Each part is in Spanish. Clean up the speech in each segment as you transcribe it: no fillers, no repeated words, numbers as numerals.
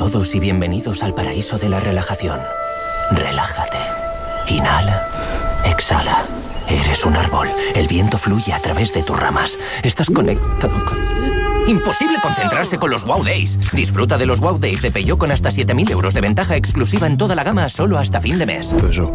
todos y bienvenidos al paraíso de la relajación. Relájate. Inhala. Exhala. Eres un árbol. El viento fluye a través de tus ramas. Estás conectado con... Imposible concentrarse con los Wow Days. Disfruta de los Wow Days de Peugeot con hasta 7.000 euros de ventaja exclusiva en toda la gama solo hasta fin de mes.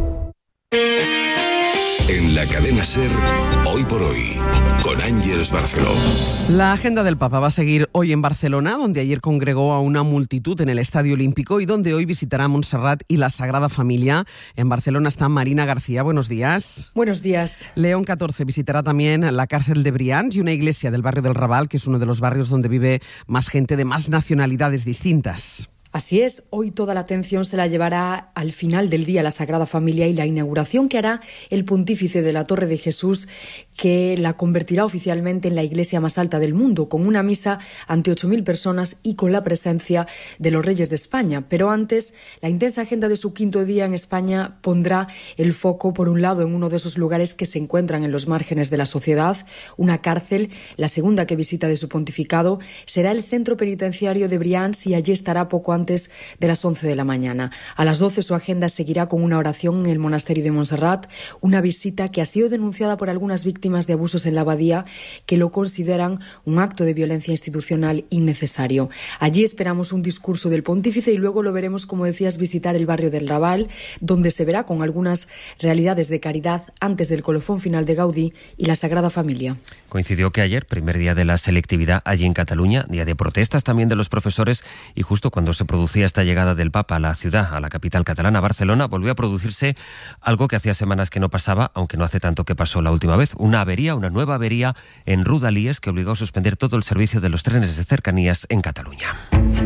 En la cadena SER, Hoy por Hoy, con Ángeles Barceló. La agenda del Papa va a seguir hoy en Barcelona, donde ayer congregó a una multitud en el Estadio Olímpico y donde hoy visitará Montserrat y la Sagrada Familia. En Barcelona está Marina García. Buenos días. Buenos días. León XIV visitará también la cárcel de Brians y una iglesia del barrio del Raval, que es uno de los barrios donde vive más gente de más nacionalidades distintas. Así es, hoy toda la atención se la llevará al final del día la Sagrada Familia y la inauguración que hará el pontífice de la Torre de Jesús, que la convertirá oficialmente en la iglesia más alta del mundo, con una misa ante 8.000 personas y con la presencia de los reyes de España. Pero antes, la intensa agenda de su quinto día en España pondrá el foco, por un lado, en uno de esos lugares que se encuentran en los márgenes de la sociedad, una cárcel, la segunda que visita de su pontificado, será el centro penitenciario de Brians y allí estará poco antes de las 11 de la mañana. A las 12 su agenda seguirá con una oración en el monasterio de Montserrat, una visita que ha sido denunciada por algunas víctimas de abusos en la abadía que lo consideran un acto de violencia institucional innecesario. Allí esperamos un discurso del pontífice y luego lo veremos, como decías, visitar el barrio del Raval, donde se verá con algunas realidades de caridad antes del colofón final de Gaudí y la Sagrada Familia. Coincidió que ayer, primer día de la selectividad allí en Cataluña, día de protestas también de los profesores, y justo cuando se producía esta llegada del Papa a la ciudad, a la capital catalana, Barcelona, volvió a producirse algo que hacía semanas que no pasaba, aunque no hace tanto que pasó la última vez, una nueva avería en Rodalies que obligó a suspender todo el servicio de los trenes de cercanías en Cataluña.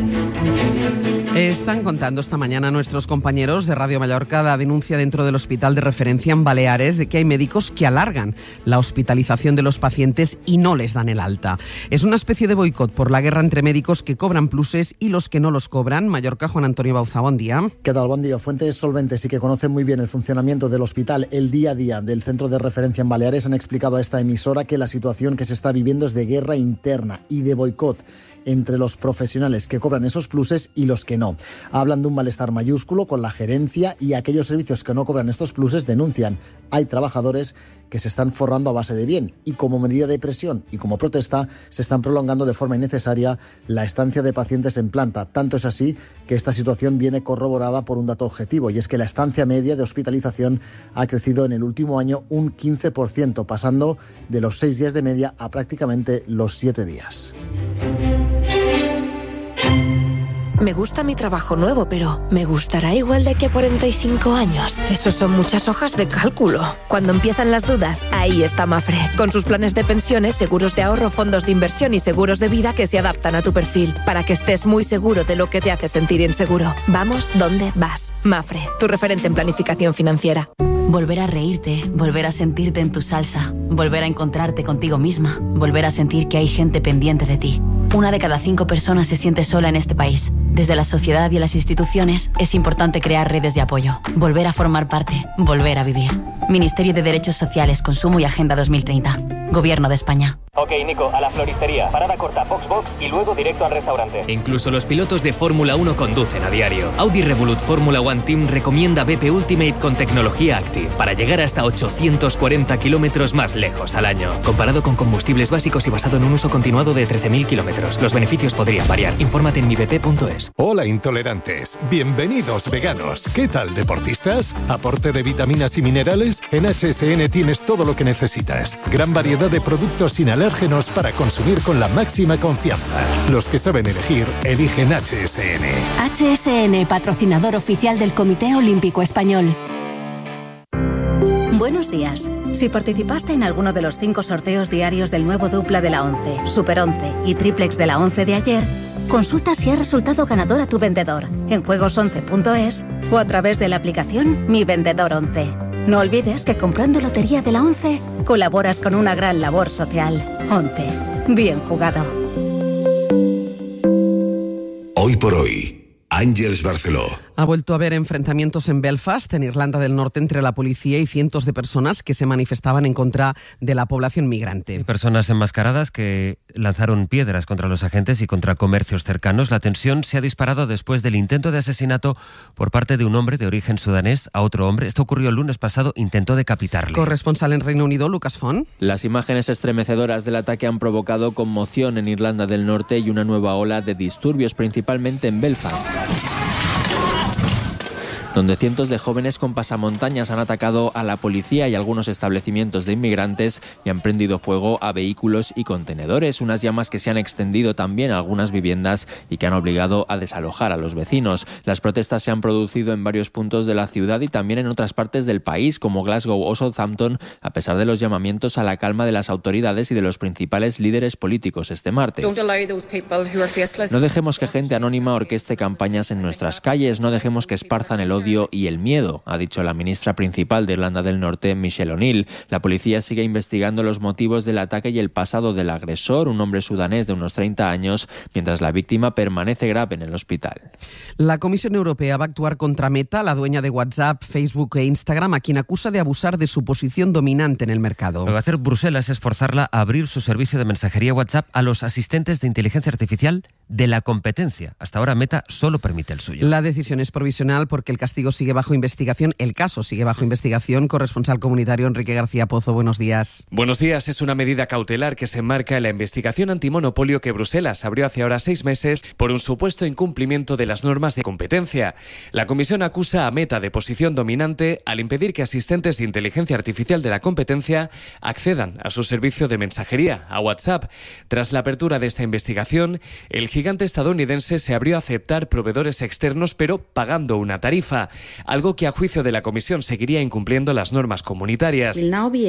Están contando esta mañana nuestros compañeros de Radio Mallorca la denuncia dentro del hospital de referencia en Baleares de que hay médicos que alargan la hospitalización de los pacientes y no les dan el alta. Es una especie de boicot por la guerra entre médicos que cobran pluses y los que no los cobran. Mallorca, Juan Antonio Bauza, buen día. ¿Qué tal? Buen día. Fuentes solventes y que conocen muy bien el funcionamiento del hospital, el día a día del centro de referencia en Baleares, han explicado a esta emisora que la situación que se está viviendo es de guerra interna y de boicot entre los profesionales que cobran esos pluses y los que no. Hablan de un malestar mayúsculo con la gerencia y aquellos servicios que no cobran estos pluses denuncian. Hay trabajadores que se están forrando a base de bien y como medida de presión y como protesta se están prolongando de forma innecesaria la estancia de pacientes en planta. Tanto es así que esta situación viene corroborada por un dato objetivo y es que la estancia media de hospitalización ha crecido en el último año un 15%, pasando de los 6 días de media a prácticamente los 7 días. Me gusta mi trabajo nuevo, pero ¿me gustará igual de aquí a 45 años? Eso son muchas hojas de cálculo. Cuando empiezan las dudas, ahí está Mafre. Con sus planes de pensiones, seguros de ahorro, fondos de inversión y seguros de vida que se adaptan a tu perfil, para que estés muy seguro de lo que te hace sentir inseguro. Vamos donde vas. Mafre, tu referente en planificación financiera. Volver a reírte, volver a sentirte en tu salsa, volver a encontrarte contigo misma, volver a sentir que hay gente pendiente de ti. 1 de cada 5 personas se siente sola en este país. Desde la sociedad y las instituciones es importante crear redes de apoyo, volver a formar parte, volver a vivir. Ministerio de Derechos Sociales, Consumo y Agenda 2030. Gobierno de España. Ok, Nico, a la floristería. Parada corta, box y luego directo al restaurante. Incluso los pilotos de Fórmula 1 conducen a diario. Audi Revolut Fórmula 1 Team recomienda BP Ultimate con tecnología Active para llegar hasta 840 kilómetros más lejos al año. Comparado con combustibles básicos y basado en un uso continuado de 13.000 kilómetros. Los beneficios podrían variar. Infórmate en mibp.es. Hola, intolerantes. Bienvenidos, veganos. ¿Qué tal, deportistas? ¿Aporte de vitaminas y minerales? En HSN tienes todo lo que necesitas. Gran variedad de productos sin alérgenos para consumir con la máxima confianza. Los que saben elegir, eligen HSN. HSN, patrocinador oficial del Comité Olímpico Español. Buenos días. Si participaste en alguno de los 5 sorteos diarios del nuevo dupla de la 11, Super 11 y Triplex de la 11 de ayer, consulta si ha resultado ganador a tu vendedor en juegos11.es o a través de la aplicación Mi Vendedor 11. No olvides que comprando Lotería de la 11 colaboras con una gran labor social. 11. Bien jugado. Hoy por hoy, Àngels Barceló. Ha vuelto a haber enfrentamientos en Belfast, en Irlanda del Norte, entre la policía y cientos de personas que se manifestaban en contra de la población migrante. Personas enmascaradas que lanzaron piedras contra los agentes y contra comercios cercanos. La tensión se ha disparado después del intento de asesinato por parte de un hombre de origen sudanés a otro hombre. Esto ocurrió el lunes pasado, intentó decapitarle. Corresponsal en Reino Unido, Lucas Font. Las imágenes estremecedoras del ataque han provocado conmoción en Irlanda del Norte y una nueva ola de disturbios, principalmente en Belfast, donde cientos de jóvenes con pasamontañas han atacado a la policía y algunos establecimientos de inmigrantes y han prendido fuego a vehículos y contenedores. Unas llamas que se han extendido también a algunas viviendas y que han obligado a desalojar a los vecinos. Las protestas se han producido en varios puntos de la ciudad y también en otras partes del país, como Glasgow o Southampton, a pesar de los llamamientos a la calma de las autoridades y de los principales líderes políticos este martes. No dejemos que gente anónima orqueste campañas en nuestras calles, no dejemos que esparzan el odio y el miedo, ha dicho la ministra principal de Irlanda del Norte, Michelle O'Neill. La policía sigue investigando los motivos del ataque y el pasado del agresor, un hombre sudanés de unos 30 años, mientras la víctima permanece grave en el hospital. La Comisión Europea va a actuar contra Meta, la dueña de WhatsApp, Facebook e Instagram, a quien acusa de abusar de su posición dominante en el mercado. Lo que va a hacer Bruselas es forzarla a abrir su servicio de mensajería WhatsApp a los asistentes de inteligencia artificial de la competencia. Hasta ahora Meta solo permite el suyo. La decisión es provisional porque el castigo sigue bajo investigación. El caso sigue bajo investigación. Corresponsal comunitario Enrique García Pozo, buenos días. Buenos días. Es una medida cautelar que se enmarca en la investigación antimonopolio que Bruselas abrió hace ahora 6 meses por un supuesto incumplimiento de las normas de competencia. La comisión acusa a Meta de posición dominante al impedir que asistentes de inteligencia artificial de la competencia accedan a su servicio de mensajería, a WhatsApp. Tras la apertura de esta investigación, el gigante estadounidense se abrió a aceptar proveedores externos, pero pagando una tarifa, algo que a juicio de la Comisión seguiría incumpliendo las normas comunitarias.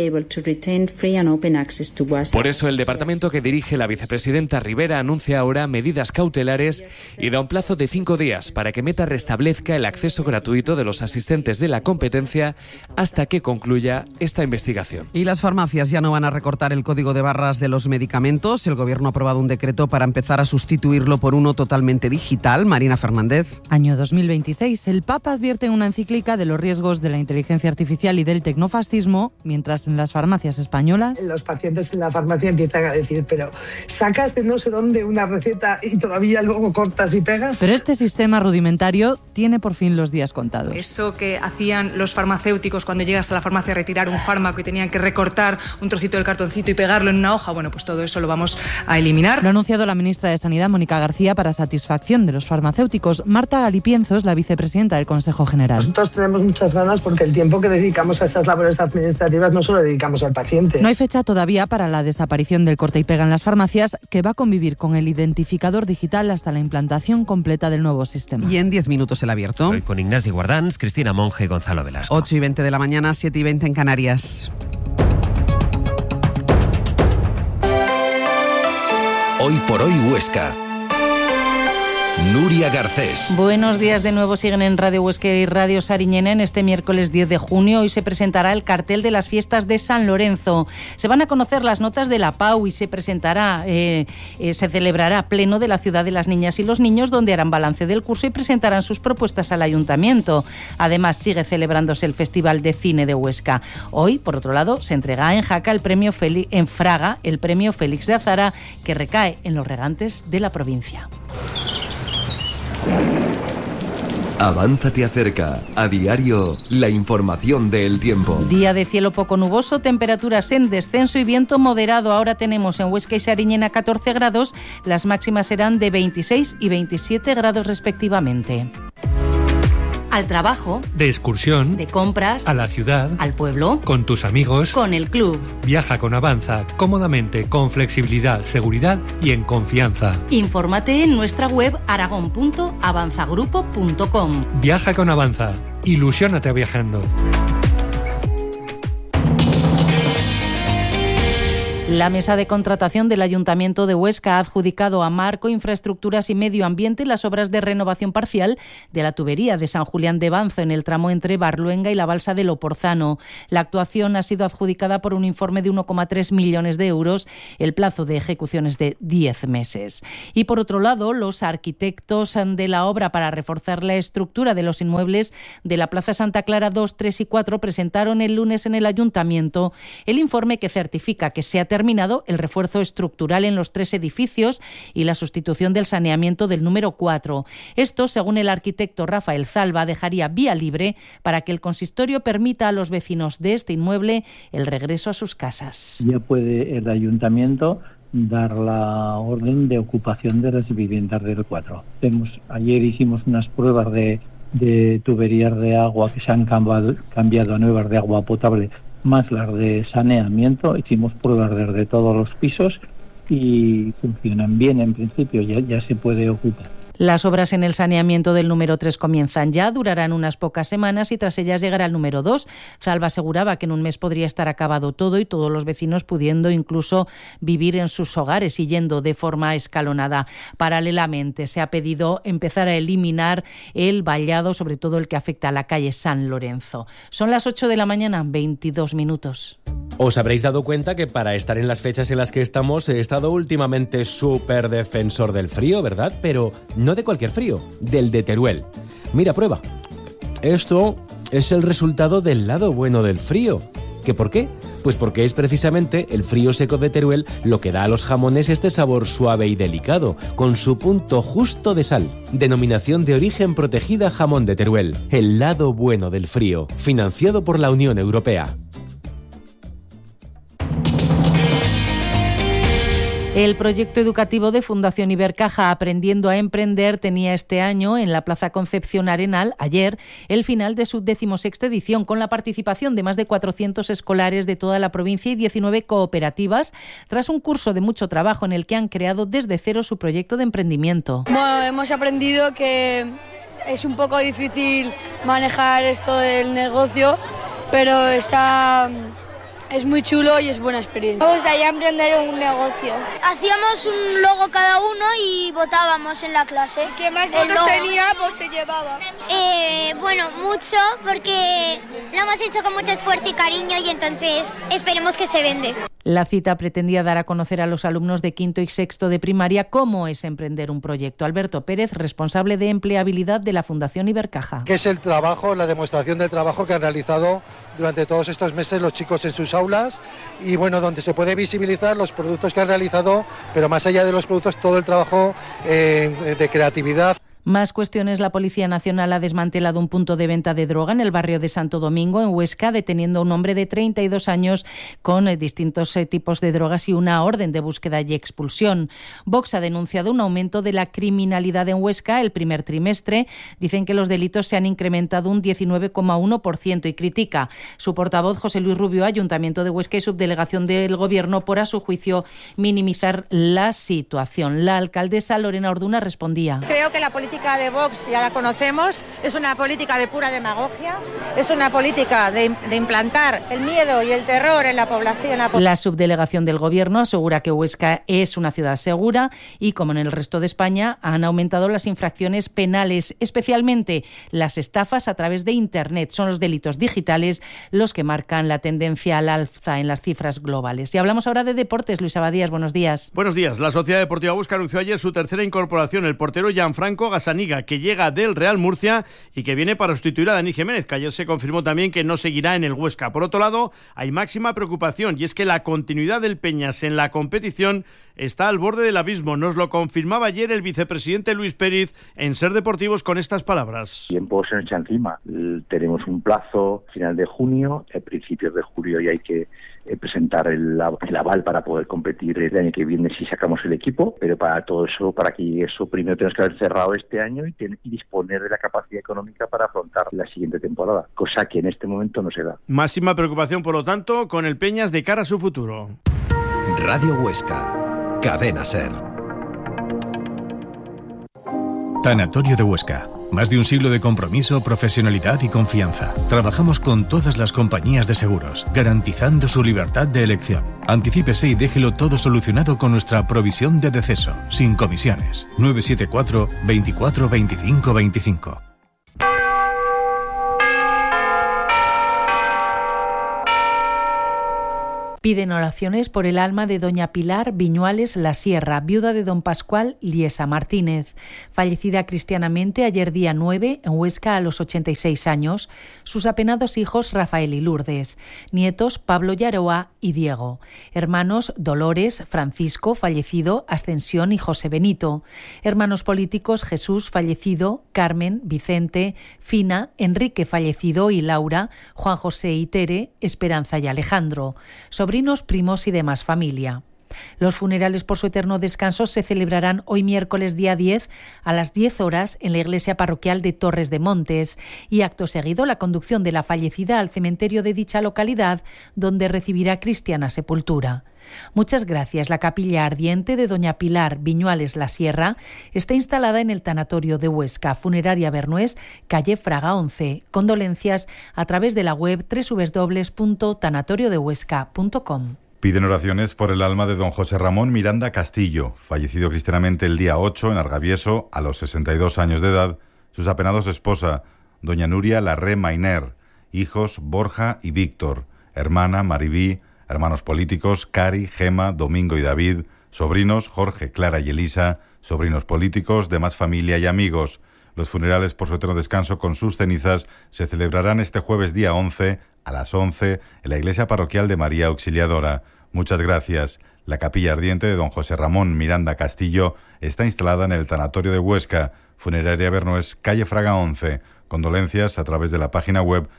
Por eso el departamento que dirige la vicepresidenta Rivera anuncia ahora medidas cautelares y da un plazo de 5 días para que Meta restablezca el acceso gratuito de los asistentes de la competencia hasta que concluya esta investigación. Y las farmacias ya no van a recortar el código de barras de los medicamentos. El Gobierno ha aprobado un decreto para empezar a sustituirlo por uno totalmente digital. Marina Fernández. Año 2026. El Papa advierte en una encíclica de los riesgos de la inteligencia artificial y del tecnofascismo, mientras en las farmacias españolas los pacientes en la farmacia empiezan a decir, pero sacas de no sé dónde una receta y todavía luego cortas y pegas. Pero este sistema rudimentario tiene por fin los días contados. Eso que hacían los farmacéuticos cuando llegas a la farmacia a retirar un fármaco y tenían que recortar un trocito del cartoncito y pegarlo en una hoja, bueno, pues todo eso lo vamos a eliminar. Lo ha anunciado la ministra de Sanidad, Mónica García, para satisfacción de los farmacéuticos. Marta Galipienzo es la vicepresidenta del Consejo General. Nosotros tenemos muchas ganas porque el tiempo que dedicamos a esas labores administrativas no solo dedicamos al paciente. No hay fecha todavía para la desaparición del corta y pega en las farmacias, que va a convivir con el identificador digital hasta la implantación completa del nuevo sistema. Y en 10 minutos el abierto. Hoy con Ignasi Guardans, Cristina Monge y Gonzalo Velasco. 8:20 de la mañana, 7:20 en Canarias. Hoy por hoy Huesca. Nuria Garcés. Buenos días de nuevo, siguen en Radio Huesca y Radio Sariñena. En este miércoles 10 de junio hoy se presentará el cartel de las fiestas de San Lorenzo. Se van a conocer las notas de la PAU y se celebrará pleno de la ciudad de las niñas y los niños, donde harán balance del curso y presentarán sus propuestas al ayuntamiento. Además sigue celebrándose el Festival de Cine de Huesca. Hoy, por otro lado, se entrega en Jaca en Fraga el premio Félix de Azara, que recae en los regantes de la provincia. Avanza te acerca, a diario, la información del tiempo. Día de cielo poco nuboso, temperaturas en descenso y viento moderado. Ahora tenemos en Huesca y Sariñena 14 grados, las máximas serán de 26 y 27 grados respectivamente. Al trabajo, de excursión, de compras, a la ciudad, al pueblo, con tus amigos, con el club. Viaja con Avanza, cómodamente, con flexibilidad, seguridad y en confianza. Infórmate en nuestra web aragon.avanzagrupo.com. Viaja con Avanza, ilusiónate viajando. La mesa de contratación del Ayuntamiento de Huesca ha adjudicado a Marco Infraestructuras y Medio Ambiente las obras de renovación parcial de la tubería de San Julián de Banzo en el tramo entre Barluenga y la balsa de Loporzano. La actuación ha sido adjudicada por un informe de 1,3 millones de euros. El plazo de ejecución es de 10 meses. Y por otro lado, los arquitectos de la obra para reforzar la estructura de los inmuebles de la Plaza Santa Clara 2, 3 y 4 presentaron el lunes en el Ayuntamiento el informe que certifica que se ha terminado el refuerzo estructural en los 3 edificios y la sustitución del saneamiento del número 4. Esto, según el arquitecto Rafael Zalba, dejaría vía libre para que el consistorio permita a los vecinos de este inmueble el regreso a sus casas. Ya puede el Ayuntamiento dar la orden de ocupación de las viviendas del 4. Ayer hicimos unas pruebas de tuberías de agua que se han cambiado a nuevas de agua potable, más las de saneamiento. Hicimos pruebas desde todos los pisos y funcionan bien en principio, ya se puede ocupar. Las obras en el saneamiento del número 3 comienzan ya, durarán unas pocas semanas y tras ellas llegará el número 2. Zalba aseguraba que en un mes podría estar acabado todo y todos los vecinos pudiendo incluso vivir en sus hogares y yendo de forma escalonada. Paralelamente se ha pedido empezar a eliminar el vallado, sobre todo el que afecta a la calle San Lorenzo. Son las 8 de la mañana, 22 minutos. Os habréis dado cuenta que para estar en las fechas en las que estamos he estado últimamente súper defensor del frío, ¿verdad? Pero no de cualquier frío, del de Teruel. Mira, prueba. Esto es el resultado del lado bueno del frío. ¿Qué por qué? Pues porque es precisamente el frío seco de Teruel lo que da a los jamones este sabor suave y delicado, con su punto justo de sal. Denominación de origen protegida Jamón de Teruel. El lado bueno del frío. Financiado por la Unión Europea. El proyecto educativo de Fundación Ibercaja Aprendiendo a Emprender tenía este año en la Plaza Concepción Arenal, ayer, el final de su 16ª edición, con la participación de más de 400 escolares de toda la provincia y 19 cooperativas, tras un curso de mucho trabajo en el que han creado desde cero su proyecto de emprendimiento. Bueno, hemos aprendido que es un poco difícil manejar esto del negocio, pero es muy chulo y es buena experiencia. Me gustaría emprender un negocio. Hacíamos un logo cada uno y votábamos en la clase. ¿Qué más votos tenía, pues se llevaba? Bueno, mucho, porque lo hemos hecho con mucho esfuerzo y cariño y entonces esperemos que se vende. La cita pretendía dar a conocer a los alumnos de quinto y sexto de primaria cómo es emprender un proyecto. Alberto Pérez, responsable de empleabilidad de la Fundación Ibercaja. ¿Qué es el trabajo, la demostración del trabajo que han realizado durante todos estos meses los chicos en sus aulas? Y bueno, donde se puede visibilizar los productos que han realizado, pero más allá de los productos, todo el trabajo de creatividad. Más cuestiones. La Policía Nacional ha desmantelado un punto de venta de droga en el barrio de Santo Domingo, en Huesca, deteniendo a un hombre de 32 años con distintos tipos de drogas y una orden de búsqueda y expulsión. Vox ha denunciado un aumento de la criminalidad en Huesca el primer trimestre. Dicen que los delitos se han incrementado un 19,1% y critica su portavoz José Luis Rubio, Ayuntamiento de Huesca y subdelegación del Gobierno, por, a su juicio, minimizar la situación. La alcaldesa Lorena Orduna respondía. Creo que la política de Vox, ya la conocemos, es una política de pura demagogia, es una política de implantar el miedo y el terror en la población. La subdelegación del Gobierno asegura que Huesca es una ciudad segura y, como en el resto de España, han aumentado las infracciones penales, especialmente las estafas a través de Internet. Son los delitos digitales los que marcan la tendencia al alza en las cifras globales. Y hablamos ahora de deportes. Luis Abadías, buenos días. Buenos días. La Sociedad Deportiva Huesca anunció ayer su tercera incorporación, el portero Gianfranco Gazzaniga, que llega del Real Murcia y que viene para sustituir a Dani Jiménez, que ayer se confirmó también que no seguirá en el Huesca. Por otro lado, hay máxima preocupación y es que la continuidad del Peñas en la competición está al borde del abismo. Nos lo confirmaba ayer el vicepresidente Luis Pérez en Ser Deportivos con estas palabras. El tiempo se nos echa encima. Tenemos un plazo final de junio, a principios de julio ya hay que presentar el aval para poder competir el año que viene si sacamos el equipo, pero para todo eso, para que eso primero tenemos que haber cerrado este año y disponer de la capacidad económica para afrontar la siguiente temporada, cosa que en este momento no se da. Máxima preocupación, por lo tanto, con el Peñas de cara a su futuro. Radio Huesca, Cadena Ser. Tanatorio de Huesca, Más de un siglo de compromiso, profesionalidad y confianza. Trabajamos con todas las compañías de seguros, garantizando su libertad de elección. Anticípese y déjelo todo solucionado con nuestra provisión de deceso, sin comisiones. 974 24 25 25. Piden oraciones por el alma de doña Pilar Viñuales La Sierra, viuda de don Pascual Liesa Martínez, fallecida cristianamente ayer día 9 en Huesca a los 86 años, sus apenados hijos Rafael y Lourdes, nietos Pablo Yaroa y Diego, hermanos Dolores, Francisco, fallecido, Ascensión y José Benito, hermanos políticos Jesús, fallecido, Carmen, Vicente, Fina, Enrique, fallecido y Laura, Juan José y Tere, Esperanza y Alejandro, sobrinos, primos y demás familia. Los funerales por su eterno descanso se celebrarán hoy miércoles día 10 a las 10 horas en la iglesia parroquial de Torres de Montes y acto seguido la conducción de la fallecida al cementerio de dicha localidad donde recibirá cristiana sepultura. Muchas gracias. La capilla ardiente de doña Pilar Viñuales La Sierra está instalada en el tanatorio de Huesca, Funeraria Bernués, calle Fraga 11. Condolencias a través de la web www.tanatoriodehuesca.com. Piden oraciones por el alma de don José Ramón Miranda Castillo, fallecido cristianamente el día 8 en Argavieso a los 62 años de edad, sus apenados esposa, doña Nuria Larré Mainer, hijos Borja y Víctor, hermana Maribí, hermanos políticos Cari, Gema, Domingo y David, sobrinos Jorge, Clara y Elisa, sobrinos políticos, demás familia y amigos. Los funerales por su eterno descanso con sus cenizas se celebrarán este jueves día 11 a las 11 en la iglesia parroquial de María Auxiliadora. Muchas gracias. La capilla ardiente de don José Ramón Miranda Castillo está instalada en el tanatorio de Huesca, Funeraria Bernués, calle Fraga 11. Condolencias a través de la página web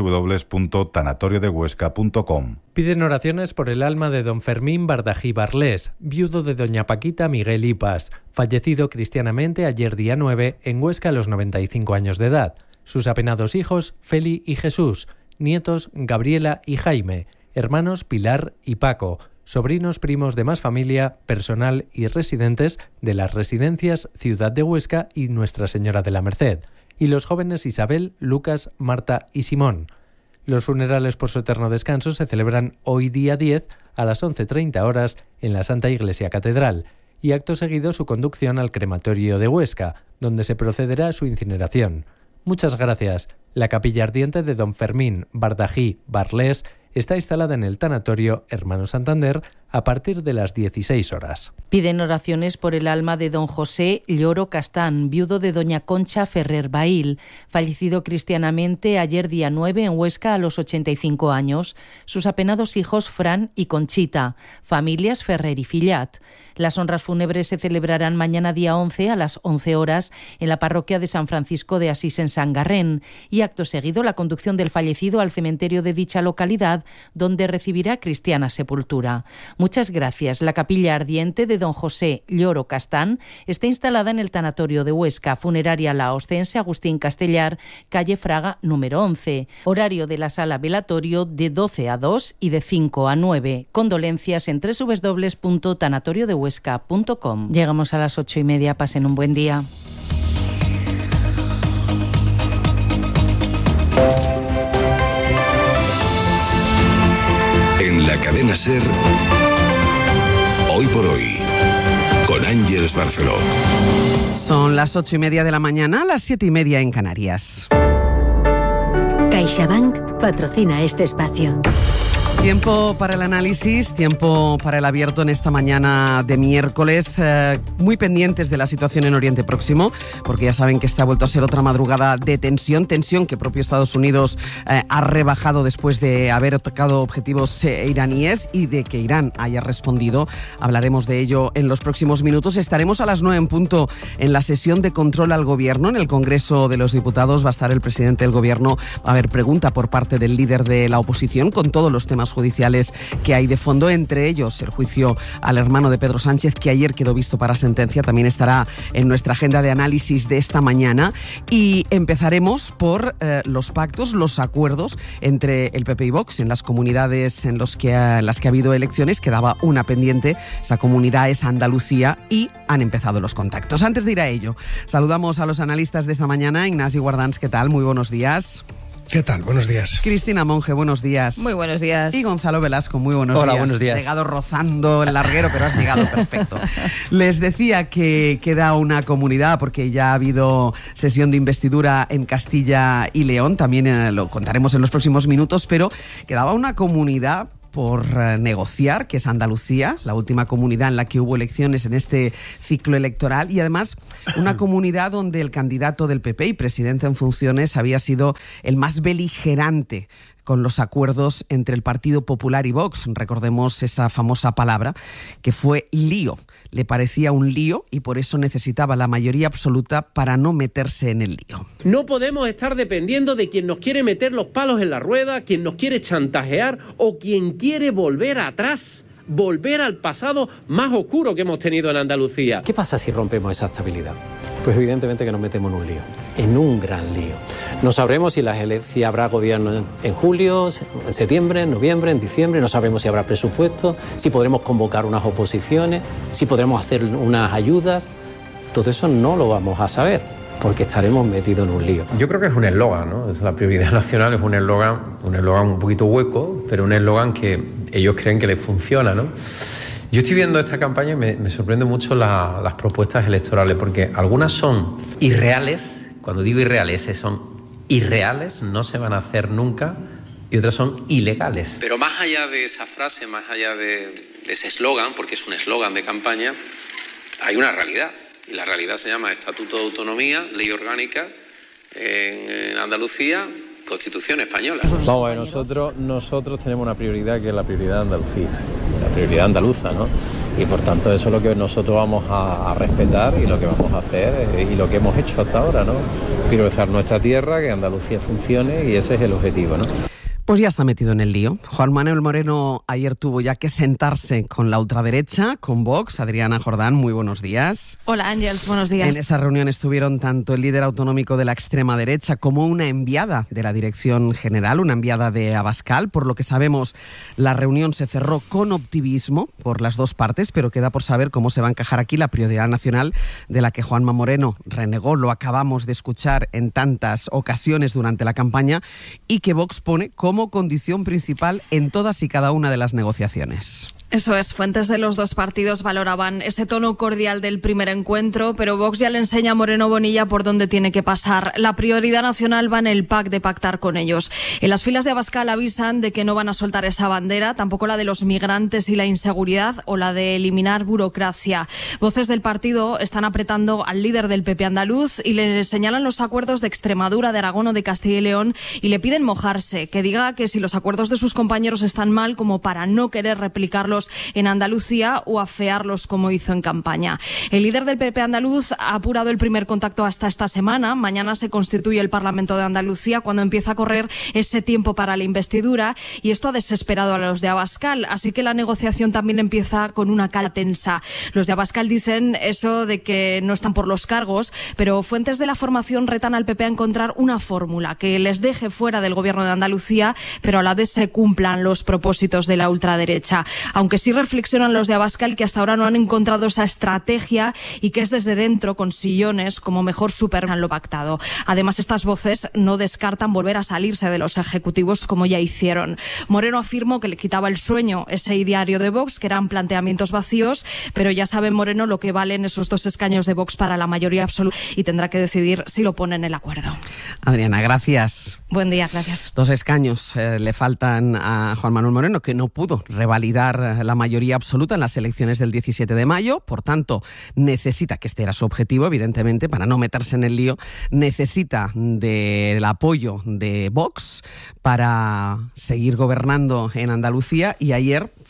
www.tanatoriodehuesca.com. Piden oraciones por el alma de don Fermín Bardají Barlés, viudo de doña Paquita Miguel Ipas, fallecido cristianamente ayer día 9 en Huesca a los 95 años de edad. Sus apenados hijos Feli y Jesús, nietos Gabriela y Jaime, hermanos Pilar y Paco, sobrinos, primos de más familia, personal y residentes de las residencias Ciudad de Huesca y Nuestra Señora de la Merced, y los jóvenes Isabel, Lucas, Marta y Simón. Los funerales por su eterno descanso se celebran hoy día 10 a las 11:30 horas en la Santa Iglesia Catedral y acto seguido su conducción al crematorio de Huesca, donde se procederá a su incineración. Muchas gracias. La capilla ardiente de don Fermín Bardají Barlés está instalada en el tanatorio Hermano Santander a partir de las 16 horas. Piden oraciones por el alma de don José Lloro Castán, viudo de doña Concha Ferrer Bail, fallecido cristianamente ayer día 9 en Huesca a los 85 años, sus apenados hijos Fran y Conchita, familias Ferrer y Fillat. Las honras fúnebres se celebrarán mañana día 11 a las 11 horas en la parroquia de San Francisco de Asís en Sangarrén y acto seguido la conducción del fallecido al cementerio de dicha localidad donde recibirá cristiana sepultura. Muchas gracias. La capilla ardiente de don José Lloro Castán está instalada en el tanatorio de Huesca, Funeraria Laoscense Agustín Castellar, calle Fraga número 11. Horario de la sala velatorio de 12 a 2 y de 5 a 9. Condolencias en www.tanatoriodehuesca.com. Llegamos a las 8:30. Pasen un buen día. En la cadena SER, Hoy por Hoy, con Ángeles Barceló. Son las 8:30 de la mañana, las 7:30 en Canarias. CaixaBank patrocina este espacio. Tiempo para el análisis, tiempo para el abierto en esta mañana de miércoles, muy pendientes de la situación en Oriente Próximo, porque ya saben que esta ha vuelto a ser otra madrugada de tensión que propio Estados Unidos ha rebajado después de haber atacado objetivos iraníes y de que Irán haya respondido. Hablaremos de ello en los próximos minutos. Estaremos a las 9 en punto en la sesión de control al Gobierno. En el Congreso de los Diputados va a estar el presidente del Gobierno. Va a haber pregunta por parte del líder de la oposición con todos los temas temas judiciales que hay de fondo, entre ellos el juicio al hermano de Pedro Sánchez, que ayer quedó visto para sentencia. También estará en nuestra agenda de análisis de esta mañana. Y empezaremos por los pactos, los acuerdos entre el PP y Vox en las comunidades en las que ha habido elecciones. Quedaba una pendiente, esa comunidad es Andalucía, y han empezado los contactos. Antes de ir a ello, saludamos a los analistas de esta mañana. Ignasi Guardans, ¿qué tal? Muy buenos días. ¿Qué tal? Buenos días. Cristina Monge, buenos días. Muy buenos días. Y Gonzalo Velasco, muy buenos días. Hola, buenos días. Has llegado rozando el larguero, pero has llegado perfecto. Les decía que queda una comunidad, porque ya ha habido sesión de investidura en Castilla y León, también lo contaremos en los próximos minutos, pero quedaba una comunidad por negociar, que es Andalucía, la última comunidad en la que hubo elecciones en este ciclo electoral, y además una comunidad donde el candidato del PP y presidente en funciones había sido el más beligerante con los acuerdos entre el Partido Popular y Vox. Recordemos esa famosa palabra, que fue lío. Le parecía un lío y por eso necesitaba la mayoría absoluta para no meterse en el lío. No podemos estar dependiendo de quien nos quiere meter los palos en la rueda, quien nos quiere chantajear o quien quiere volver atrás, volver al pasado más oscuro que hemos tenido en Andalucía. ¿Qué pasa si rompemos esa estabilidad? Pues evidentemente que nos metemos en un lío, en un gran lío. No sabremos si habrá gobierno en julio, en septiembre, en noviembre, en diciembre. No sabremos si habrá presupuesto, si podremos convocar unas oposiciones, si podremos hacer unas ayudas. Todo eso no lo vamos a saber, porque estaremos metidos en un lío. Yo creo que es un eslogan, ¿no? Es la prioridad nacional, es un eslogan un poquito hueco, pero un eslogan que ellos creen que les funciona, ¿no? Yo estoy viendo esta campaña y me sorprende mucho las propuestas electorales, porque algunas son irreales. Cuando digo irreales, son irreales, no se van a hacer nunca, y otras son ilegales. Pero más allá de esa frase, más allá de ese eslogan, porque es un eslogan de campaña, hay una realidad. Y la realidad se llama Estatuto de Autonomía, Ley Orgánica en Andalucía, Constitución Española. Vamos a ver, nosotros tenemos una prioridad, que es la prioridad de Andalucía, la prioridad andaluza, ¿no? Y por tanto eso es lo que nosotros vamos a respetar y lo que vamos a hacer y lo que hemos hecho hasta ahora, ¿no? Priorizar nuestra tierra, que Andalucía funcione, y ese es el objetivo, ¿no? Pues ya está metido en el lío. Juan Manuel Moreno ayer tuvo ya que sentarse con la ultraderecha, con Vox. Adriana Jordán, muy buenos días. Hola Ángels, buenos días. En esa reunión estuvieron tanto el líder autonómico de la extrema derecha como una enviada de la Dirección General, una enviada de Abascal. Por lo que sabemos, la reunión se cerró con optimismo por las dos partes, pero queda por saber cómo se va a encajar aquí la prioridad nacional de la que Juanma Moreno renegó. Lo acabamos de escuchar en tantas ocasiones durante la campaña, y que Vox pone como condición principal en todas y cada una de las negociaciones. Eso es, fuentes de los dos partidos valoraban ese tono cordial del primer encuentro, pero Vox ya le enseña a Moreno Bonilla por dónde tiene que pasar. La prioridad nacional va en el PAC de pactar con ellos. En las filas de Abascal avisan de que no van a soltar esa bandera, tampoco la de los migrantes y la inseguridad, o la de eliminar burocracia. Voces del partido están apretando al líder del PP andaluz y le señalan los acuerdos de Extremadura, de Aragón o de Castilla y León, y le piden mojarse, que diga que si los acuerdos de sus compañeros están mal, como para no querer replicarlos en Andalucía o afearlos como hizo en campaña. El líder del PP andaluz ha apurado el primer contacto hasta esta semana. Mañana se constituye el Parlamento de Andalucía, cuando empieza a correr ese tiempo para la investidura, y esto ha desesperado a los de Abascal, así que la negociación también empieza con una cara tensa. Los de Abascal dicen eso de que no están por los cargos, pero fuentes de la formación retan al PP a encontrar una fórmula que les deje fuera del gobierno de Andalucía, pero a la vez se cumplan los propósitos de la ultraderecha. Aunque sí reflexionan los de Abascal que hasta ahora no han encontrado esa estrategia y que es desde dentro, con sillones, como mejor superan lo pactado. Además, estas voces no descartan volver a salirse de los ejecutivos como ya hicieron. Moreno afirmó que le quitaba el sueño ese ideario de Vox, que eran planteamientos vacíos, pero ya sabe Moreno lo que valen esos 2 escaños de Vox para la mayoría absoluta, y tendrá que decidir si lo pone en el acuerdo. Adriana, gracias. Buen día, gracias. 2 escaños le faltan a Juan Manuel Moreno, que no pudo revalidar la mayoría absoluta en las elecciones del 17 de mayo. Por tanto, necesita, que este era su objetivo, evidentemente, para no meterse en el lío, necesita del apoyo de Vox para seguir gobernando en Andalucía. Y ayer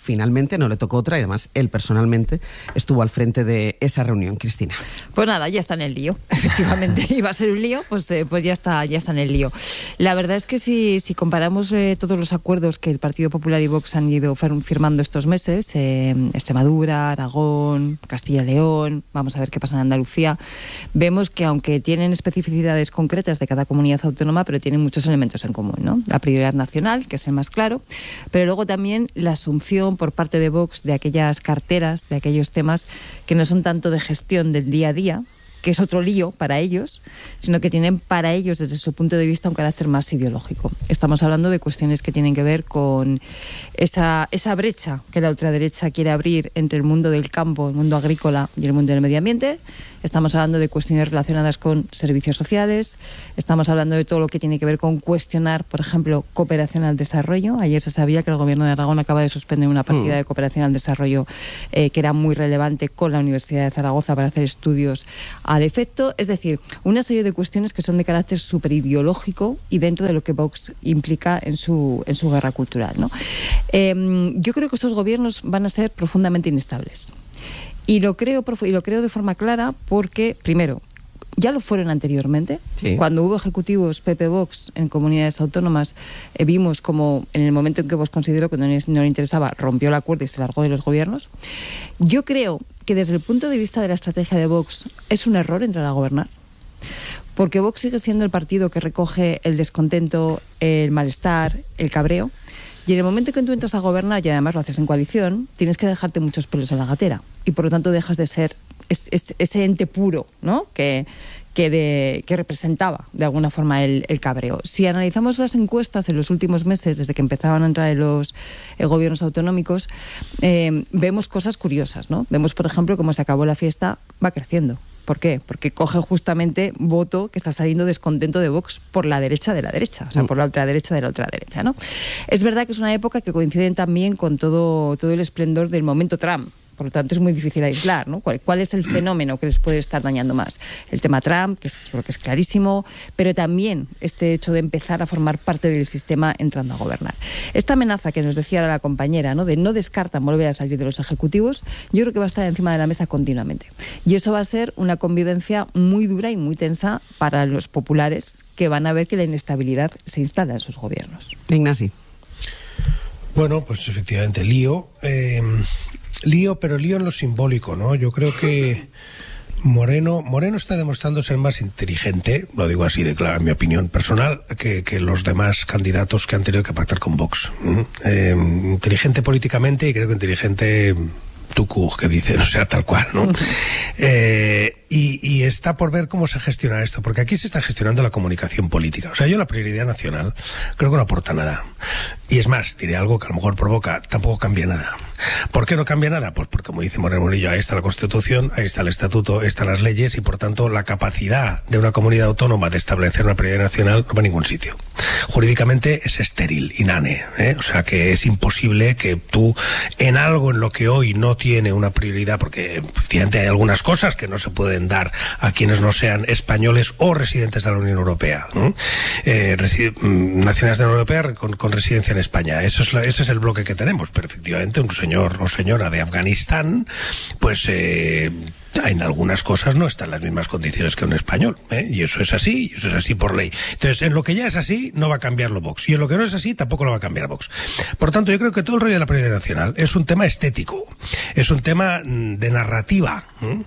finalmente no le tocó otra y además él personalmente estuvo al frente de esa reunión. Cristina. Pues nada, ya está en el lío. Efectivamente, iba a ser un lío, pues ya está en el lío. La verdad es que si comparamos todos los acuerdos que el Partido Popular y Vox han ido firmando estos meses, Extremadura, Aragón, Castilla y León, vamos a ver qué pasa en Andalucía, vemos que aunque tienen especificidades concretas de cada comunidad autónoma, pero tienen muchos elementos en común, ¿no? La prioridad nacional, que es el más claro, pero luego también la asunción por parte de Vox de aquellas carteras, de aquellos temas que no son tanto de gestión del día a día, que es otro lío para ellos, sino que tienen para ellos, desde su punto de vista, un carácter más ideológico. Estamos hablando de cuestiones que tienen que ver con esa brecha que la ultraderecha quiere abrir entre el mundo del campo, el mundo agrícola y el mundo del medio ambiente. Estamos hablando de cuestiones relacionadas con servicios sociales. Estamos hablando de todo lo que tiene que ver con cuestionar, por ejemplo, cooperación al desarrollo. Ayer se sabía que el Gobierno de Aragón acaba de suspender una partida de cooperación al desarrollo que era muy relevante con la Universidad de Zaragoza para hacer estudios al efecto. Es decir, una serie de cuestiones que son de carácter súper ideológico y dentro de lo que Vox implica en su guerra cultural, ¿no? Yo creo que estos gobiernos van a ser profundamente inestables. Y lo creo de forma clara porque, primero, ya lo fueron anteriormente. Sí. Cuando hubo ejecutivos PP-Vox en comunidades autónomas, vimos como en el momento en que Vox consideró que no le interesaba, rompió el acuerdo y se largó de los gobiernos. Yo creo que desde el punto de vista de la estrategia de Vox es un error entrar a gobernar. Porque Vox sigue siendo el partido que recoge el descontento, el malestar, el cabreo. Y en el momento en que tú entras a gobernar, y además lo haces en coalición, tienes que dejarte muchos pelos en la gatera. Y por lo tanto dejas de ser ese ente puro, ¿no? que representaba de alguna forma el cabreo. Si analizamos las encuestas en los últimos meses, desde que empezaban a entrar en los gobiernos autonómicos, vemos cosas curiosas, ¿no? Vemos, por ejemplo, cómo se acabó la fiesta, va creciendo. ¿Por qué? Porque coge justamente voto que está saliendo descontento de Vox por la derecha de la derecha, o sea, por la ultraderecha de la ultraderecha, ¿no? Es verdad que es una época que coincide también con todo el esplendor del momento Trump. Por lo tanto, es muy difícil aislar, ¿no? ¿Cuál es el fenómeno que les puede estar dañando más? El tema Trump, creo que es clarísimo, pero también este hecho de empezar a formar parte del sistema entrando a gobernar. Esta amenaza que nos decía ahora la compañera, ¿no? De no descartan volver a salir de los ejecutivos, yo creo que va a estar encima de la mesa continuamente. Y eso va a ser una convivencia muy dura y muy tensa para los populares, que van a ver que la inestabilidad se instala en sus gobiernos. Ignasi. Bueno, pues efectivamente, lío, pero lío en lo simbólico, ¿no? Yo creo que Moreno está demostrando ser más inteligente, lo digo así de claro, en mi opinión personal, que los demás candidatos que han tenido que pactar con Vox. Inteligente políticamente y creo que inteligente tucu, que dicen, o sea, tal cual, ¿no? Y está por ver cómo se gestiona esto, porque aquí se está gestionando la comunicación política. O sea, yo la prioridad nacional creo que no aporta nada. Y es más, diré algo que a lo mejor provoca, tampoco cambia nada. ¿Por qué no cambia nada? Pues porque, como dice Moreno Morillo, ahí está la Constitución, ahí está el Estatuto, ahí están las leyes y, por tanto, la capacidad de una comunidad autónoma de establecer una prioridad nacional no va a ningún sitio. Jurídicamente es estéril, inane, ¿eh? O sea, que es imposible que tú, en algo en lo que hoy no tiene una prioridad, porque efectivamente hay algunas cosas que no se pueden dar a quienes no sean españoles o residentes de la Unión Europea, ¿no? Nacionales de la Unión Europea con residencia en España. Ese es el bloque que tenemos, pero efectivamente un señor o señora de Afganistán, pues en algunas cosas no están en las mismas condiciones que un español, ¿eh? Y eso es así por ley. Entonces, en lo que ya es así, no va a cambiarlo Vox. Y en lo que no es así, tampoco lo va a cambiar Vox. Por tanto, yo creo que todo el rollo de la prioridad nacional es un tema estético, es un tema de narrativa.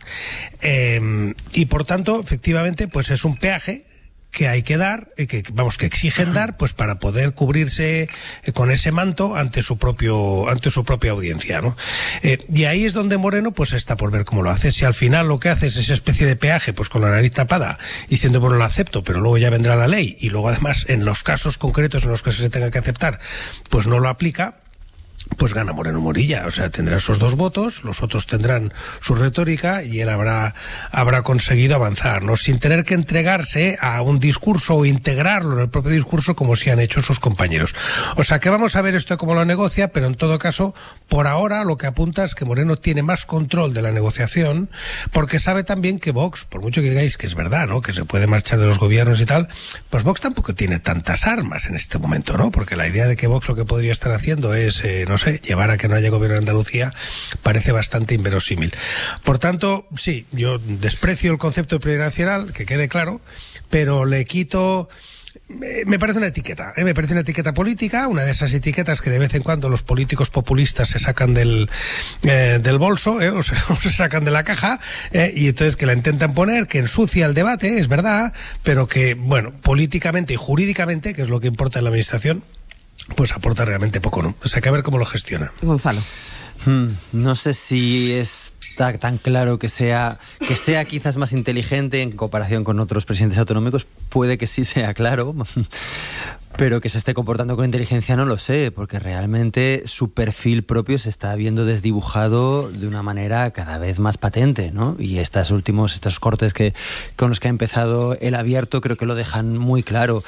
Y por tanto, efectivamente, pues es un peaje que hay que dar, que exigen dar, pues para poder cubrirse con ese manto ante su propia audiencia, ¿no? Y ahí es donde Moreno pues está por ver cómo lo hace. Si al final lo que hace es esa especie de peaje, pues con la nariz tapada, diciendo, bueno, lo acepto, pero luego ya vendrá la ley, y luego además en los casos concretos en los que se tenga que aceptar, pues no lo aplica, pues gana Moreno Morilla. O sea, tendrá sus 2 votos, los otros tendrán su retórica y él habrá conseguido avanzar, ¿no? Sin tener que entregarse a un discurso o integrarlo en el propio discurso como sí han hecho sus compañeros. O sea, que vamos a ver esto cómo lo negocia, pero en todo caso, por ahora lo que apunta es que Moreno tiene más control de la negociación, porque sabe también que Vox, por mucho que digáis que es verdad, ¿no?, que se puede marchar de los gobiernos y tal, pues Vox tampoco tiene tantas armas en este momento, ¿no? Porque la idea de que Vox lo que podría estar haciendo es, no sé, llevar a que no haya gobierno en Andalucía parece bastante inverosímil. Por tanto, sí, yo desprecio el concepto de prioridad nacional, que quede claro, pero le quito... Me parece una etiqueta, me parece una etiqueta política, una de esas etiquetas que de vez en cuando los políticos populistas se sacan del bolso, o se sacan de la caja, y entonces que la intentan poner, que ensucia el debate, es verdad, pero que, bueno, políticamente y jurídicamente, que es lo que importa en la administración, pues aporta realmente poco, ¿no? O sea, que a ver cómo lo gestiona. Gonzalo. No sé si está tan claro que sea quizás más inteligente en comparación con otros presidentes autonómicos. Puede que sí sea claro, pero que se esté comportando con inteligencia no lo sé, porque realmente su perfil propio se está viendo desdibujado de una manera cada vez más patente, ¿no? Y estos cortes con los que ha empezado el abierto creo que lo dejan muy claro.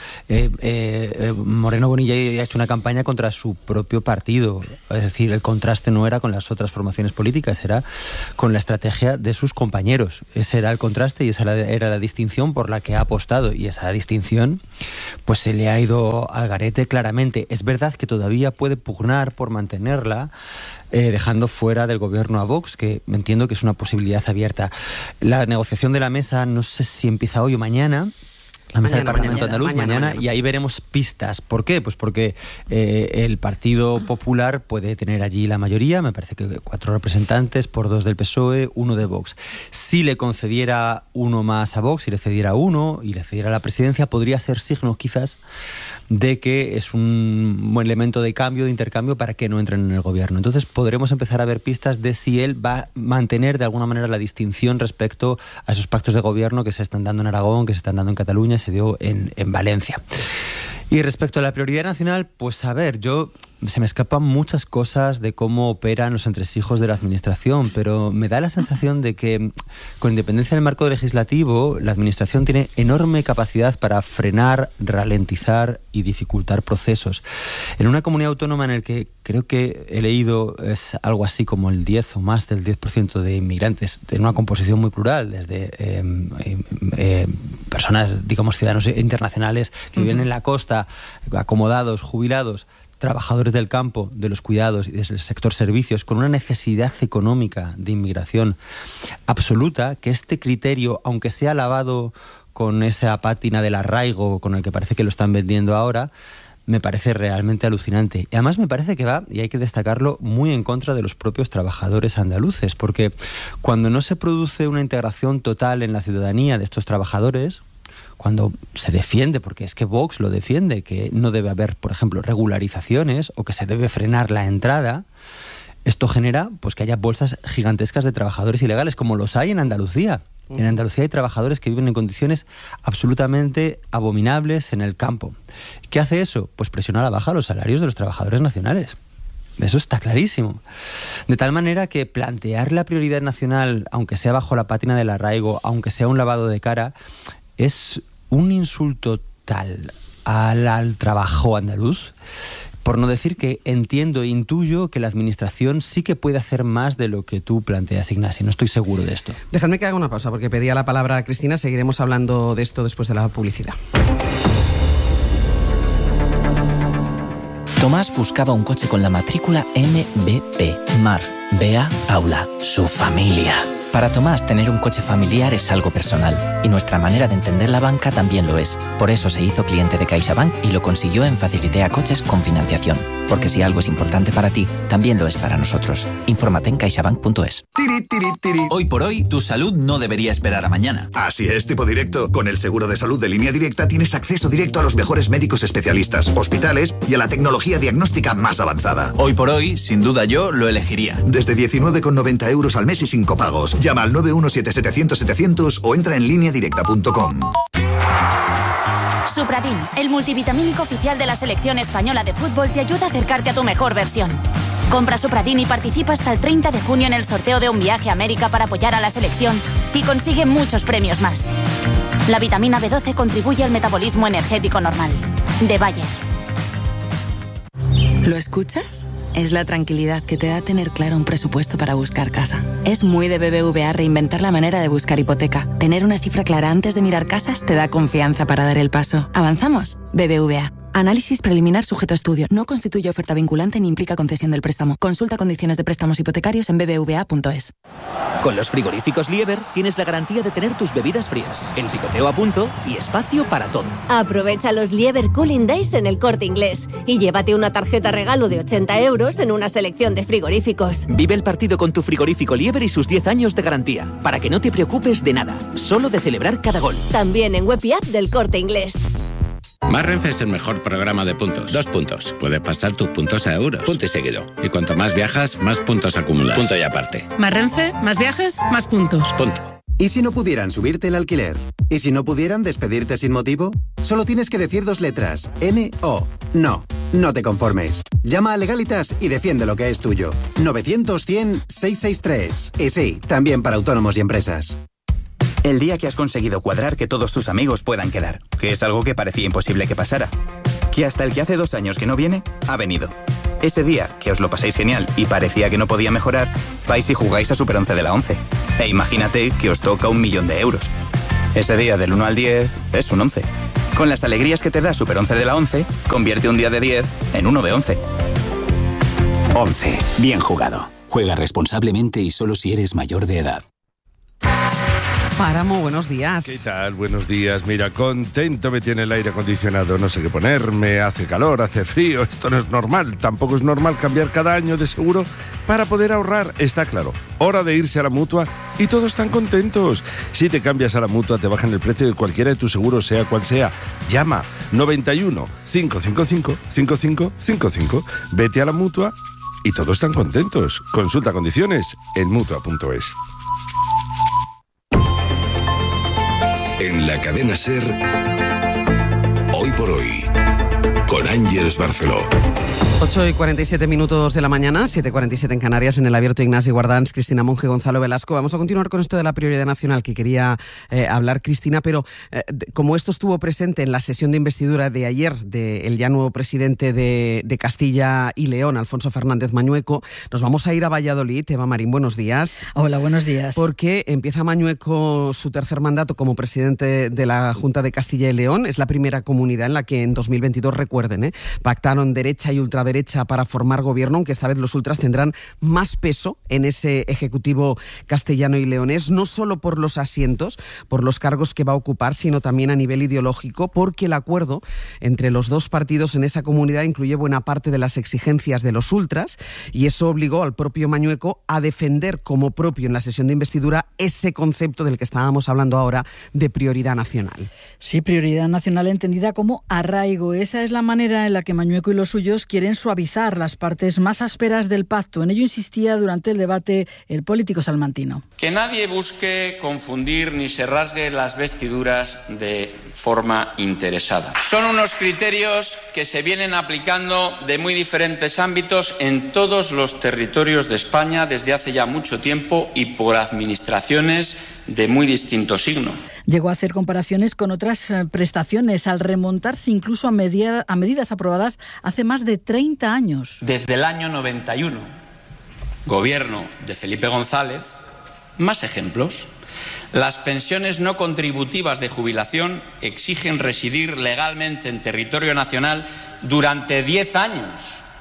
Moreno Bonilla ha hecho una campaña contra su propio partido, es decir, el contraste no era con las otras formaciones políticas, era con la estrategia de sus compañeros. Ese era el contraste y esa era la distinción por la que ha apostado, y esa distinción pues se le ha ido al garete claramente. Es verdad que todavía puede pugnar por mantenerla, dejando fuera del gobierno a Vox, que entiendo que es una posibilidad abierta. La negociación de la mesa no sé si empieza hoy o mañana. La mesa del Parlamento andaluz, mañana, y ahí veremos pistas. ¿Por qué? Pues porque el Partido Popular puede tener allí la mayoría, me parece que 4 representantes, por 2 del PSOE, 1 de Vox. Si le concediera uno más a Vox, si le cediera uno y le cediera la presidencia, podría ser signo quizás de que es un buen elemento de cambio, de intercambio, para que no entren en el gobierno. Entonces podremos empezar a ver pistas de si él va a mantener de alguna manera la distinción respecto a esos pactos de gobierno que se están dando en Aragón, que se están dando en Cataluña, se dio en Valencia. Y respecto a la prioridad nacional, pues a ver, se me escapan muchas cosas de cómo operan los entresijos de la administración, pero me da la sensación de que, con independencia del marco legislativo, la administración tiene enorme capacidad para frenar, ralentizar y dificultar procesos. En una comunidad autónoma en la que creo que he leído es algo así como el 10 o más del 10% de inmigrantes, en una composición muy plural, desde personas, digamos, ciudadanos internacionales que viven en la costa, acomodados, jubilados, trabajadores del campo, de los cuidados y del sector servicios, con una necesidad económica de inmigración absoluta, que este criterio, aunque sea lavado con esa pátina del arraigo con el que parece que lo están vendiendo ahora, me parece realmente alucinante. Y además me parece que va, y hay que destacarlo, muy en contra de los propios trabajadores andaluces, porque cuando no se produce una integración total en la ciudadanía de estos trabajadores, cuando se defiende, porque es que Vox lo defiende, que no debe haber, por ejemplo, regularizaciones o que se debe frenar la entrada, esto genera pues que haya bolsas gigantescas de trabajadores ilegales, como los hay en Andalucía. En Andalucía hay trabajadores que viven en condiciones absolutamente abominables en el campo. ¿Qué hace eso? Pues presionar a la baja los salarios de los trabajadores nacionales. Eso está clarísimo. De tal manera que plantear la prioridad nacional, aunque sea bajo la pátina del arraigo, aunque sea un lavado de cara, es un insulto tal al trabajo andaluz, por no decir que entiendo e intuyo que la administración sí que puede hacer más de lo que tú planteas, Ignacio. No estoy seguro de esto. Dejadme que haga una pausa, porque pedía la palabra a Cristina. Seguiremos hablando de esto después de la publicidad. Tomás buscaba un coche con la matrícula MBP. Mar, Bea, Paula, su familia. Para Tomás, tener un coche familiar es algo personal, y nuestra manera de entender la banca también lo es. Por eso se hizo cliente de CaixaBank y lo consiguió en Facilitea Coches con financiación. Porque si algo es importante para ti, también lo es para nosotros. Infórmate en caixabank.es. Hoy por hoy, tu salud no debería esperar a mañana. Así es, tipo directo. Con el seguro de salud de Línea Directa tienes acceso directo a los mejores médicos especialistas, hospitales y a la tecnología diagnóstica más avanzada. Hoy por hoy, sin duda yo lo elegiría. Desde 19,90 euros al mes y sin copagos. Llama al 917-700-700 o entra en lineadirecta.com. Supradin, el multivitamínico oficial de la selección española de fútbol, te ayuda a acercarte a tu mejor versión. Compra Supradin y participa hasta el 30 de junio en el sorteo de un viaje a América para apoyar a la selección y consigue muchos premios más. La vitamina B12 contribuye al metabolismo energético normal. De Bayer. ¿Lo escuchas? Es la tranquilidad que te da tener claro un presupuesto para buscar casa. Es muy de BBVA reinventar la manera de buscar hipoteca. Tener una cifra clara antes de mirar casas te da confianza para dar el paso. ¿Avanzamos? BBVA. Análisis preliminar sujeto a estudio. No constituye oferta vinculante ni implica concesión del préstamo. Consulta condiciones de préstamos hipotecarios en bbva.es. Con los frigoríficos Lieber tienes la garantía de tener tus bebidas frías, el picoteo a punto y espacio para todo. Aprovecha los Lieber Cooling Days en El Corte Inglés y llévate una tarjeta regalo de 80 € en una selección de frigoríficos. Vive el partido con tu frigorífico Lieber y sus 10 años de garantía, para que no te preocupes de nada, solo de celebrar cada gol. También en web y app del Corte Inglés. Más Renfe es el mejor programa de puntos. 2 puntos. Puedes pasar tus puntos a euros. Punto y seguido. Y cuanto más viajas, más puntos acumulas. Punto y aparte. Más Renfe, más viajes, más puntos. Punto. ¿Y si no pudieran subirte el alquiler? ¿Y si no pudieran despedirte sin motivo? Solo tienes que decir 2 letras. N-O. No. No te conformes. Llama a Legalitas y defiende lo que es tuyo. 900-100-663. Y sí, también para autónomos y empresas. El día que has conseguido cuadrar que todos tus amigos puedan quedar, que es algo que parecía imposible que pasara. Que hasta el que hace 2 años que no viene, ha venido. Ese día que os lo pasáis genial y parecía que no podía mejorar, vais y jugáis a Super 11 de la 11. E imagínate que os toca 1.000.000 de euros. Ese día del 1 al 10 es un 11. Con las alegrías que te da Super 11 de la 11, convierte un día de 10 en uno de 11. 11. Bien jugado. Juega responsablemente y solo si eres mayor de edad. Páramo, buenos días. ¿Qué tal? Buenos días. Mira, contento me tiene el aire acondicionado. No sé qué ponerme, hace calor, hace frío. Esto no es normal. Tampoco es normal cambiar cada año de seguro para poder ahorrar. Está claro. Hora de irse a la Mutua y todos están contentos. Si te cambias a la Mutua, te bajan el precio de cualquiera de tus seguros, sea cual sea. Llama 91 555 5555. Vete a la Mutua y todos están contentos. Consulta condiciones en Mutua.es. En la cadena SER, Hoy por Hoy, con Ángeles Barceló. 8:47 de la mañana, 7:47 en Canarias, en el Abierto Ignasi Guardans, Cristina Monge, Gonzalo Velasco. Vamos a continuar con esto de la prioridad nacional que quería hablar Cristina, pero como esto estuvo presente en la sesión de investidura de ayer del ya nuevo presidente de Castilla y León, Alfonso Fernández Mañueco, nos vamos a ir a Valladolid. Eva Marín, buenos días. Hola, buenos días. Porque empieza Mañueco su tercer mandato como presidente de la Junta de Castilla y León. Es la primera comunidad en la que en 2022, recuerden, pactaron derecha y ultraderecha para formar gobierno, aunque esta vez los ultras tendrán más peso en ese ejecutivo castellano y leonés, no solo por los asientos, por los cargos que va a ocupar, sino también a nivel ideológico, porque el acuerdo entre los dos partidos en esa comunidad incluye buena parte de las exigencias de los ultras, y eso obligó al propio Mañueco a defender como propio en la sesión de investidura ese concepto del que estábamos hablando ahora de prioridad nacional. Sí, prioridad nacional entendida como arraigo. Esa es la manera en la que Mañueco y los suyos quieren suavizar las partes más ásperas del pacto. En ello insistía durante el debate el político salmantino. Que nadie busque confundir ni se rasgue las vestiduras de forma interesada. Son unos criterios que se vienen aplicando de muy diferentes ámbitos en todos los territorios de España desde hace ya mucho tiempo y por administraciones de muy distinto signo. Llegó a hacer comparaciones con otras prestaciones, al remontarse incluso a medidas aprobadas hace más de 30 años. Desde el año 91, gobierno de Felipe González, más ejemplos. Las pensiones no contributivas de jubilación exigen residir legalmente en territorio nacional durante 10 años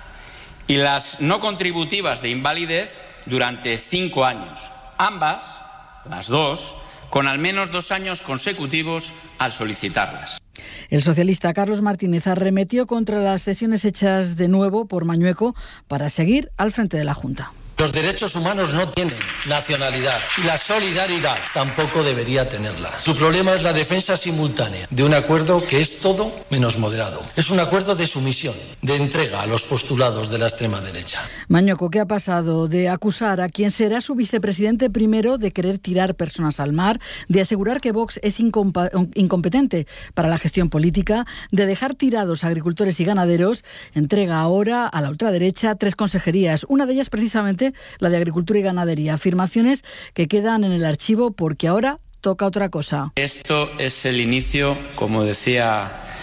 y las no contributivas de invalidez durante 5 años. Ambas, las dos, con al menos 2 años consecutivos al solicitarlas. El socialista Carlos Martínez arremetió contra las cesiones hechas de nuevo por Mañueco para seguir al frente de la Junta. Los derechos humanos no tienen nacionalidad y la solidaridad tampoco debería tenerla. Su problema es la defensa simultánea de un acuerdo que es todo menos moderado. Es un acuerdo de sumisión, de entrega a los postulados de la extrema derecha. Mañueco, ¿qué ha pasado de acusar a quien será su vicepresidente primero de querer tirar personas al mar, de asegurar que Vox es incompetente para la gestión política, de dejar tirados a agricultores y ganaderos? Entrega ahora a la ultraderecha 3 consejerías, una de ellas precisamente la de Agricultura y Ganadería. Afirmaciones que quedan en el archivo porque ahora toca otra cosa. Esto es el inicio, como decía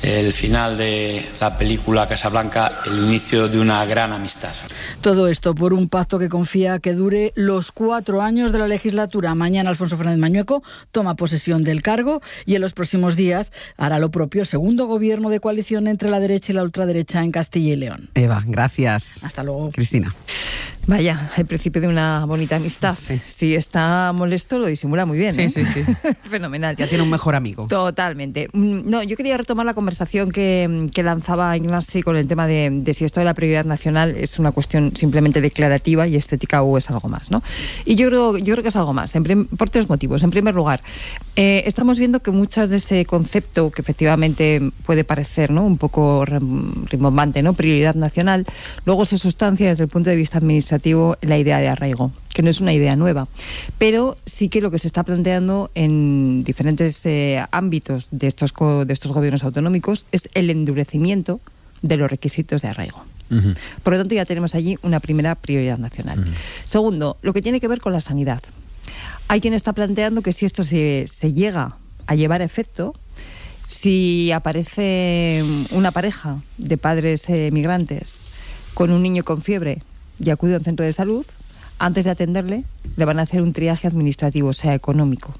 el final de la película Casablanca, el inicio de una gran amistad. Todo esto por un pacto que confía que dure los 4 años de la legislatura. Mañana Alfonso Fernández Mañueco toma posesión del cargo y en los próximos días hará lo propio el segundo gobierno de coalición entre la derecha y la ultraderecha en Castilla y León. Eva, gracias. Hasta luego. Cristina. Vaya, el principio de una bonita amistad. Sí. Si está molesto, lo disimula muy bien. Sí, ¿eh? sí, sí. Fenomenal. Ya tiene un mejor amigo. Totalmente. No, yo quería retomar la conversación que lanzaba Ignasi con el tema de si esto de la prioridad nacional es una cuestión simplemente declarativa y estética o es algo más, ¿no? Y yo creo que es algo más, por 3 motivos. En primer lugar, estamos viendo que muchas de ese concepto que efectivamente puede parecer, ¿no?, un poco rimbombante, ¿no?, prioridad nacional, luego se sustancia desde el punto de vista administrativo la idea de arraigo, que no es una idea nueva, pero sí que lo que se está planteando en diferentes ámbitos de estos gobiernos autonómicos es el endurecimiento de los requisitos de arraigo. Uh-huh. Por lo tanto, ya tenemos allí una primera prioridad nacional. Uh-huh. Segundo, lo que tiene que ver con la sanidad. Hay quien está planteando que si esto se llega a llevar a efecto, si aparece una pareja de padres migrantes con un niño con fiebre y acude a un centro de salud, antes de atenderle, le van a hacer un triaje administrativo, o sea, económico.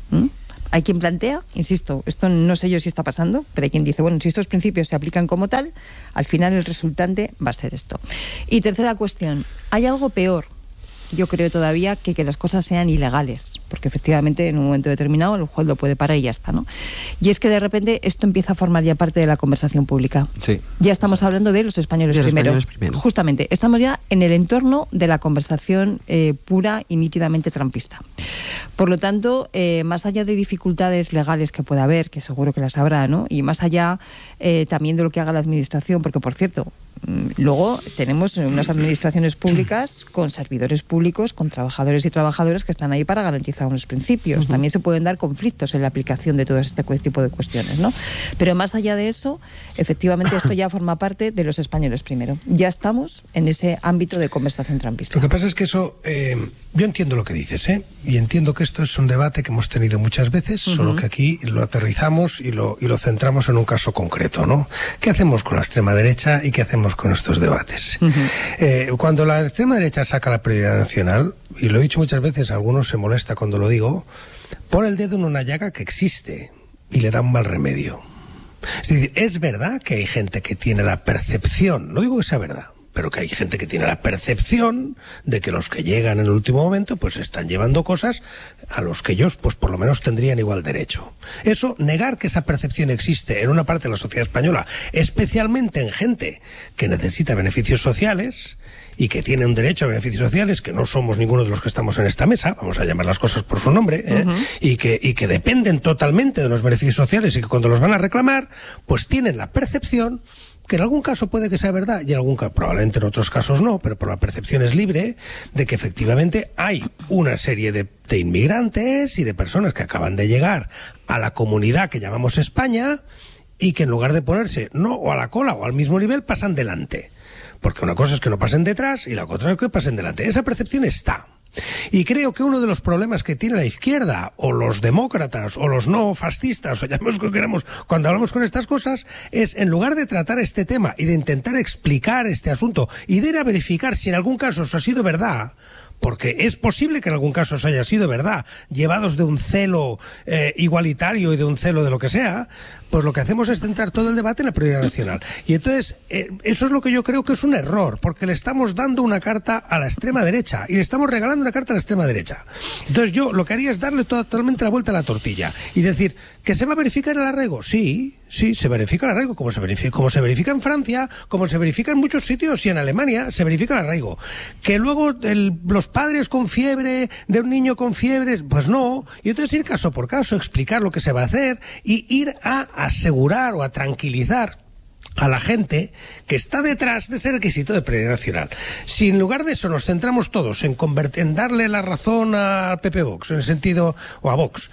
Hay quien plantea, insisto, esto no sé yo si está pasando, pero hay quien dice, bueno, si estos principios se aplican como tal, al final el resultante va a ser esto. Y tercera cuestión, hay algo peor, yo creo todavía, que las cosas sean ilegales, porque efectivamente en un momento determinado el juez lo puede parar y ya está, ¿no? Y es que de repente esto empieza a formar ya parte de la conversación pública. Sí. Ya estamos hablando de los españoles primero. Justamente, estamos ya en el entorno de la conversación pura y nítidamente trumpista. Por lo tanto, más allá de dificultades legales que pueda haber, que seguro que las habrá, ¿no?, y más allá también de lo que haga la administración, porque por cierto, luego tenemos unas administraciones públicas con servidores públicos, con trabajadores y trabajadoras que están ahí para garantizar unos principios. Uh-huh. También se pueden dar conflictos en la aplicación de todo este tipo de cuestiones, ¿no? Pero más allá de eso, efectivamente esto ya forma parte de los españoles primero. Ya estamos en ese ámbito de conversación trumpista. Lo que pasa es que eso, yo entiendo lo que dices, y entiendo que esto es un debate que hemos tenido muchas veces, uh-huh, solo que aquí lo aterrizamos y lo centramos en un caso concreto, ¿no? ¿Qué hacemos con la extrema derecha y qué hacemos con estos debates? Uh-huh. Cuando la extrema derecha saca la prioridad nacional, y lo he dicho muchas veces, algunos se molesta cuando lo digo, pone el dedo en una llaga que existe y le da un mal remedio. Es decir, es verdad que hay gente que tiene la percepción, no digo que sea verdad, pero que hay gente que tiene la percepción de que los que llegan en el último momento pues están llevando cosas a los que ellos pues por lo menos tendrían igual derecho. Eso, negar que esa percepción existe en una parte de la sociedad española, especialmente en gente que necesita beneficios sociales y que tiene un derecho a beneficios sociales, que no somos ninguno de los que estamos en esta mesa, vamos a llamar las cosas por su nombre, uh-huh, y que dependen totalmente de los beneficios sociales y que cuando los van a reclamar, pues tienen la percepción que en algún caso puede que sea verdad y en algún caso, probablemente en otros casos no, pero por la percepción es libre, de que efectivamente hay una serie de inmigrantes y de personas que acaban de llegar a la comunidad que llamamos España y que en lugar de ponerse no o a la cola o al mismo nivel pasan delante. Porque una cosa es que no pasen detrás y la otra es que pasen delante. Esa percepción está. Y creo que uno de los problemas que tiene la izquierda, o los demócratas, o los no fascistas, o llamemos como queramos, cuando hablamos con estas cosas, es en lugar de tratar este tema y de intentar explicar este asunto y de ir a verificar si en algún caso eso ha sido verdad, porque es posible que en algún caso eso haya sido verdad, llevados de un celo igualitario y de un celo de lo que sea, pues lo que hacemos es centrar todo el debate en la prioridad nacional. Y entonces, eso es lo que yo creo que es un error, porque le estamos dando una carta a la extrema derecha, y le estamos regalando una carta a la extrema derecha. Entonces yo lo que haría es darle totalmente la vuelta a la tortilla, y decir, ¿que se va a verificar el arraigo? Sí, se verifica el arraigo, como se verifica en Francia, como se verifica en muchos sitios, y en Alemania se verifica el arraigo. Que luego los padres con fiebre, de un niño con fiebre, pues no, y entonces ir caso por caso, explicar lo que se va a hacer, y ir a asegurar o a tranquilizar a la gente que está detrás de ese requisito de prioridad nacional. Si en lugar de eso nos centramos todos en darle la razón a PP Vox, en el sentido, o a Vox,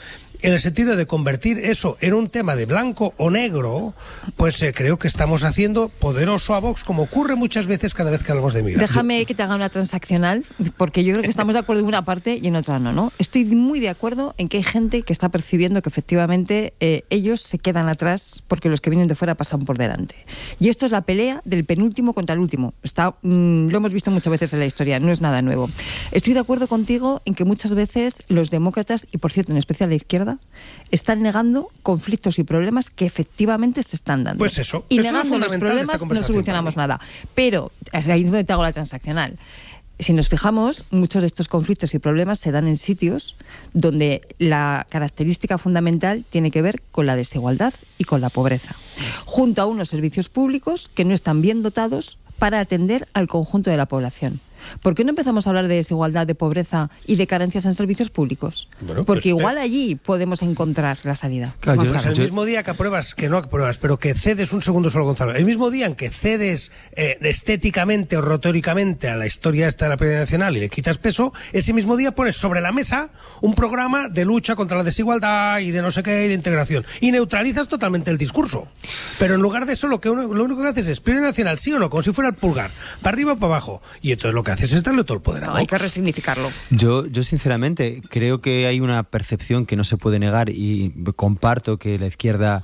en el sentido de convertir eso en un tema de blanco o negro, pues creo que estamos haciendo poderoso a Vox, como ocurre muchas veces cada vez que hablamos de migración. Déjame que te haga una transaccional, porque yo creo que estamos de acuerdo en una parte y en otra no. Estoy muy de acuerdo en que hay gente que está percibiendo que efectivamente ellos se quedan atrás porque los que vienen de fuera pasan por delante. Y esto es la pelea del penúltimo contra el último. Lo hemos visto muchas veces en la historia, no es nada nuevo. Estoy de acuerdo contigo en que muchas veces los demócratas, y por cierto en especial la izquierda, están negando conflictos y problemas que efectivamente se están dando. Pues eso. Y eso negando los problemas no solucionamos nada. Pero, ahí es donde te hago la transaccional. Si nos fijamos, muchos de estos conflictos y problemas se dan en sitios donde la característica fundamental tiene que ver con la desigualdad y con la pobreza, junto a unos servicios públicos que no están bien dotados para atender al conjunto de la población. ¿Por qué no empezamos a hablar de desigualdad, de pobreza y de carencias en servicios públicos? Bueno, porque igual allí podemos encontrar la salida. Claro, el mismo día que apruebas, pero que cedes, un segundo solo, Gonzalo, el mismo día en que cedes estéticamente o retóricamente a la historia esta de la Prioridad Nacional y le quitas peso, ese mismo día pones sobre la mesa un programa de lucha contra la desigualdad y de no sé qué, y de integración, y neutralizas totalmente el discurso. Pero en lugar de eso, lo único que haces es Prioridad Nacional, sí o no, como si fuera el pulgar, para arriba o para abajo, y entonces lo que haces es darle todo el poder a Vox. Hay que resignificarlo. Yo sinceramente creo que hay una percepción que no se puede negar, y comparto que la izquierda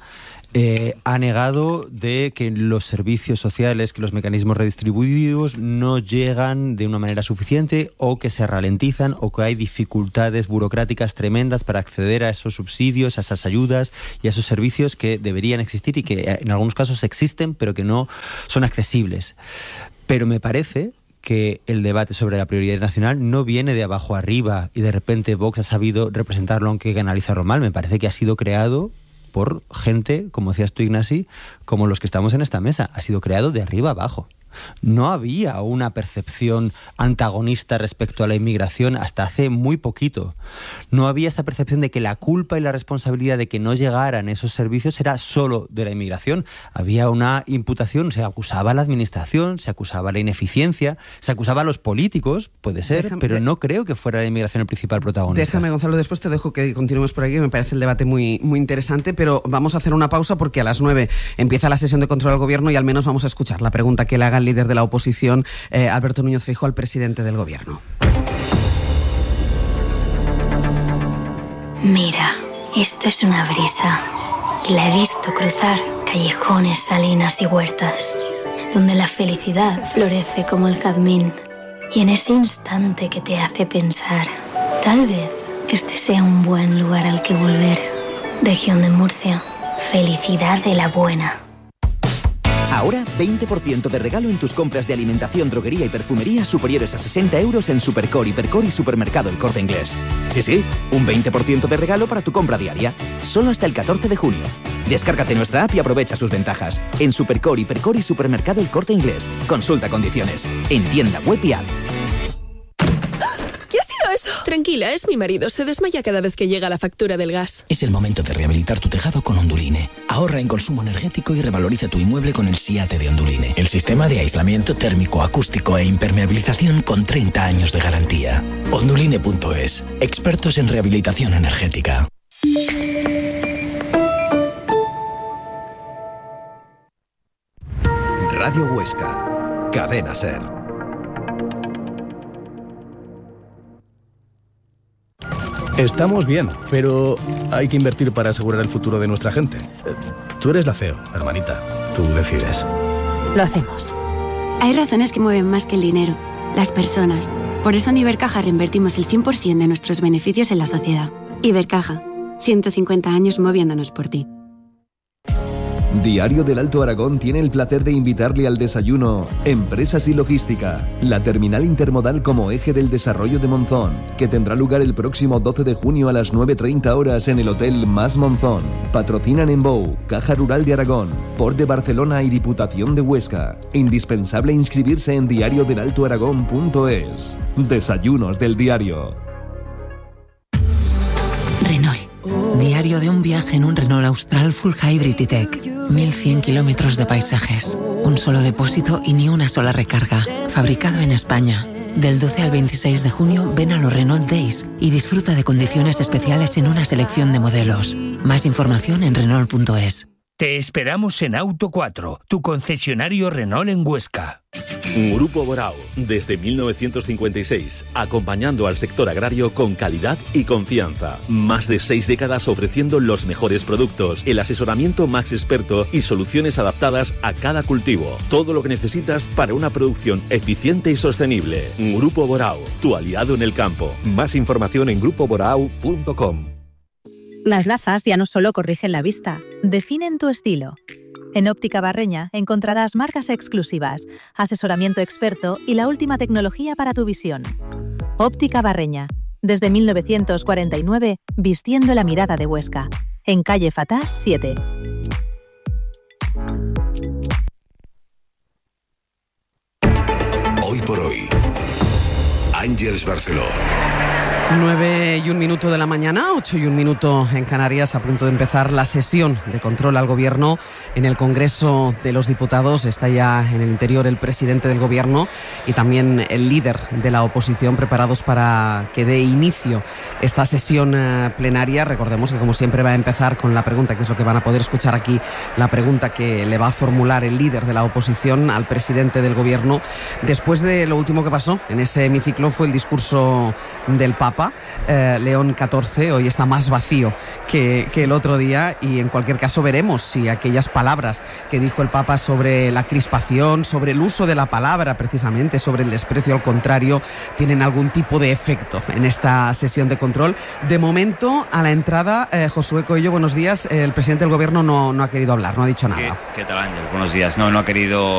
ha negado de que los servicios sociales, que los mecanismos redistributivos no llegan de una manera suficiente, o que se ralentizan, o que hay dificultades burocráticas tremendas para acceder a esos subsidios, a esas ayudas y a esos servicios que deberían existir y que en algunos casos existen pero que no son accesibles. Pero me parece que el debate sobre la prioridad nacional no viene de abajo arriba y de repente Vox ha sabido representarlo aunque hay que analizarlo mal. Me parece que ha sido creado por gente, como decías tú, Ignasi, como los que estamos en esta mesa. Ha sido creado de arriba abajo. No había una percepción antagonista respecto a la inmigración hasta hace muy poquito. No había esa percepción de que la culpa y la responsabilidad de que no llegaran esos servicios era solo de la inmigración. Había una imputación, se acusaba a la administración, se acusaba a la ineficiencia, se acusaba a los políticos, puede ser, pero no creo que fuera la inmigración el principal protagonista. Déjame, Gonzalo, después te dejo que continuemos por aquí, me parece el debate muy, muy interesante, pero vamos a hacer una pausa porque a las 9 empieza la sesión de control al Gobierno y al menos vamos a escuchar la pregunta que le haga el líder de la oposición, Alberto Núñez Feijóo, al presidente del Gobierno. Mira, esto es una brisa y la he visto cruzar callejones, salinas y huertas, donde la felicidad florece como el jazmín. Y en ese instante que te hace pensar, tal vez este sea un buen lugar al que volver. Región de Murcia, felicidad de la buena. Ahora, 20% de regalo en tus compras de alimentación, droguería y perfumería superiores a 60 euros en Supercore, Hipercore y Supermercado El Corte Inglés. Sí, un 20% de regalo para tu compra diaria. Solo hasta el 14 de junio. Descárgate nuestra app y aprovecha sus ventajas. En Supercore, Hipercore y Supermercado El Corte Inglés. Consulta condiciones. En tienda web y app. ¿Qué ha sido eso? Tranquila, es mi marido. Se desmaya cada vez que llega la factura del gas. Es el momento de rehabilitar tu tejado con Onduline. Ahorra en consumo energético y revaloriza tu inmueble con el SIATE de Onduline. El sistema de aislamiento térmico, acústico e impermeabilización con 30 años de garantía. Onduline.es. Expertos en rehabilitación energética. Radio Huesca. Cadena SER. Estamos bien, pero hay que invertir para asegurar el futuro de nuestra gente. Tú eres la CEO, hermanita. Tú decides. Lo hacemos. Hay razones que mueven más que el dinero, las personas. Por eso en Ibercaja reinvertimos el 100% de nuestros beneficios en la sociedad. Ibercaja, 150 años moviéndonos por ti. Diario del Alto Aragón tiene el placer de invitarle al desayuno Empresas y Logística, la terminal intermodal como eje del desarrollo de Monzón, que tendrá lugar el próximo 12 de junio a las 9:30 horas en el Hotel Más Monzón. Patrocinan Embou, Caja Rural de Aragón, Port de Barcelona y Diputación de Huesca. Indispensable inscribirse en diariodelaltoaragón.es. Desayunos del diario. Renault. Diario de un viaje en un Renault Austral Full Hybrid E-Tech. 1100 kilómetros de paisajes. Un solo depósito y ni una sola recarga. Fabricado en España. Del 12 al 26 de junio, ven a los Renault Days y disfruta de condiciones especiales en una selección de modelos. Más información en Renault.es. Te esperamos en Auto 4, tu concesionario Renault en Huesca. Grupo Borao, desde 1956, acompañando al sector agrario con calidad y confianza. Más de 6 décadas ofreciendo los mejores productos, el asesoramiento más experto y soluciones adaptadas a cada cultivo. Todo lo que necesitas para una producción eficiente y sostenible. Grupo Borao, tu aliado en el campo. Más información en grupoborao.com. Las gafas ya no solo corrigen la vista, definen tu estilo. En Óptica Barreña encontrarás marcas exclusivas, asesoramiento experto y la última tecnología para tu visión. Óptica Barreña, desde 1949, vistiendo la mirada de Huesca. En calle Fatás 7. Hoy por hoy, Ángeles Barceló. 9:01 de la mañana, 8:01 en Canarias, a punto de empezar la sesión de control al Gobierno en el Congreso de los Diputados. Está ya en el interior el presidente del Gobierno y también el líder de la oposición, preparados para que dé inicio esta sesión plenaria. Recordemos que, como siempre, va a empezar con la pregunta, que es lo que van a poder escuchar aquí, la pregunta que le va a formular el líder de la oposición al presidente del Gobierno. Después de lo último que pasó en ese hemiciclo fue el discurso del Papa. León XIV hoy está más vacío que el otro día, y en cualquier caso veremos si aquellas palabras que dijo el Papa sobre la crispación, sobre el uso de la palabra precisamente, sobre el desprecio al contrario, tienen algún tipo de efecto en esta sesión de control. De momento, a la entrada, Josué Coello, buenos días. El presidente del Gobierno no ha querido hablar, no ha dicho nada. ¿Qué tal, Ángel? Buenos días. No ha querido